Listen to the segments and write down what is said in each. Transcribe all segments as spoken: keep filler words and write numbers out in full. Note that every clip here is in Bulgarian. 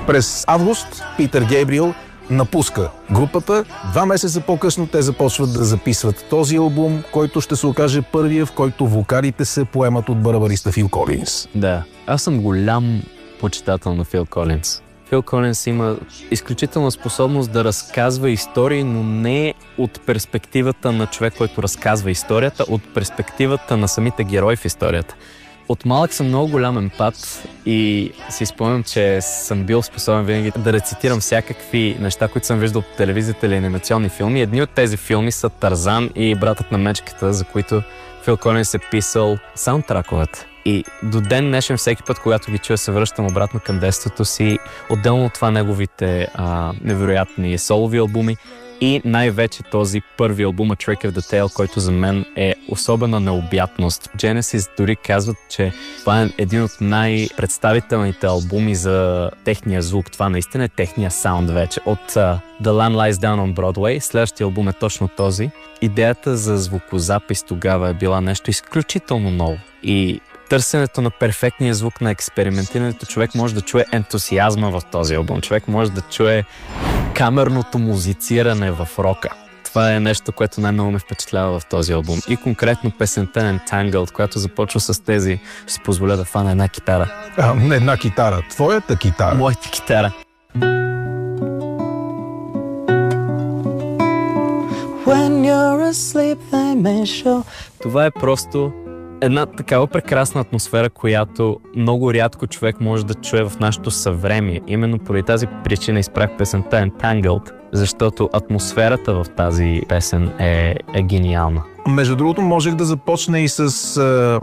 През август Питър Гейбриел напуска групата. Два месеца по-късно те започват да записват този албум, който ще се окаже първия, в който вокалите се поемат от барабариста Фил Колинс. Да, аз съм голям почитател на Фил Колинс. Фил Колинс има изключителна способност да разказва истории, но не от перспективата на човек, който разказва историята, от перспективата на самите герои в историята. От малък съм много голям емпат и си спомням, че съм бил способен винаги да рецитирам всякакви неща, които съм виждал по телевизията или анимационни филми. Едни от тези филми са Тарзан и Братът на мечката, за които Фил Колинс е писал саундтраковете. И до ден днешен всеки път, когато ги чуя, се връщам обратно към детството си. Отделно от това неговите а, невероятни солови албуми и най-вече този първи албум Trick of the Tail, който за мен е особена необятност. Genesis дори казват, че това е един от най-представителните албуми за техния звук. Това наистина е техния саунд вече. От uh, The Lamb Lies Down on Broadway, следващия албум е точно този. Идеята за звукозапис тогава е била нещо изключително ново. И търсенето на перфектния звук, на експериментирането, човек може да чуе ентусиазма в този албум. Човек може да чуе камерното музициране в рока. Това е нещо, което най-много ме впечатлява в този албум. И конкретно песента Entangled, която започва с тези, ще си позволя да фана една китара. А, не една китара, твоята китара. Моята китара. When you're asleep, they may show... Това е просто една такава прекрасна атмосфера, която много рядко човек може да чуе в нашето съвремие. Именно поради тази причина изпрах песента Entangled, защото атмосферата в тази песен е, е гениална. Между другото, можех да започна и с а,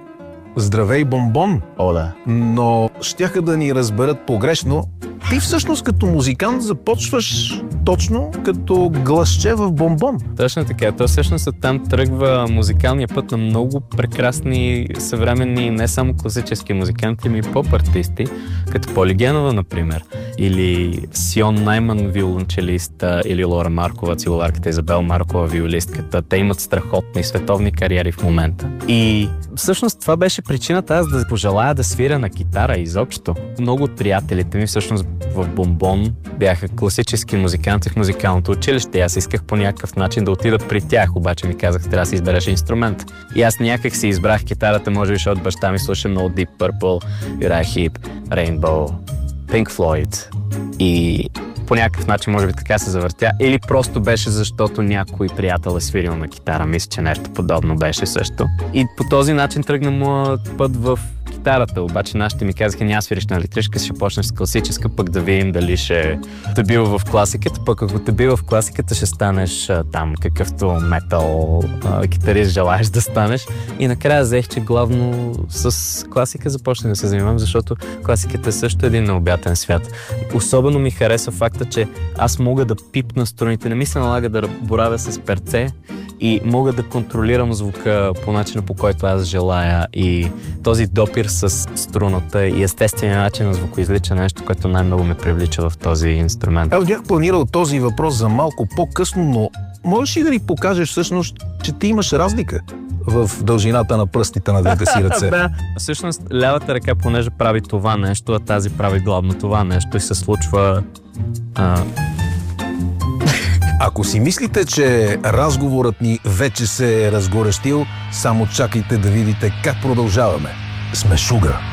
Здравей, бомбон. О, да. Но щяха да ни разберат погрешно. Ти всъщност като музикант започваш точно като гласче в бомбон. Точно така. То всъщност оттам тръгва музикалния път на много прекрасни съвременни, не само класически музиканти, но и поп-артисти, като Поли Генова, например, или Сион Найман, виолончелиста, или Лора Маркова, цигуларката, Изабел Маркова, виолистката. Те имат страхотни световни кариери в момента. И всъщност това беше причината аз да пожелая да свиря на китара изобщо. Много от приятелите ми всъщност в Бомбон бяха класически музиканти в музикалното училище. Аз исках по някакъв начин да отида при тях, обаче ми казах, трябва да си избереш инструмент. И аз някак си избрах китарата, може би, защото баща ми слуша много Deep Purple, Uriah Heep, Rainbow, Pink Floyd. И по някакъв начин, може би, така се завъртя. Или просто беше защото някой приятел е свирил на китара. Мисля, че нещо подобно беше също. И по този начин тръгна моят път в китарата. Обаче нашите ми казаха, няма свириш на електрическа, ще почнеш с класическа, пък да видим дали ще те бива в класиката. Пък ако те бива в класиката, ще станеш а, там какъвто метал а, китарист желаеш да станеш. И накрая взех, че главно с класика започнах да се занимавам, защото класиката е също един необятен свят. Особено ми хареса факта, че аз мога да пипна струните, не ми се налага да боравя с перце и мога да контролирам звука по начина, по който аз желая, и този допир с струната и естествения начин на звукоизличане, нещо, което най-много ме привлича в този инструмент. Аз бях планирал този въпрос за малко по-късно, но можеш ли да ни покажеш всъщност, че ти имаш разлика в дължината на пръстите на двете си ръце? Да, всъщност лявата ръка, понеже прави това нещо, а тази прави главно това нещо и се случва... А... Ако си мислите, че разговорът ни вече се е разгорещил, само чакайте да видите как продължаваме. Сме Шугар.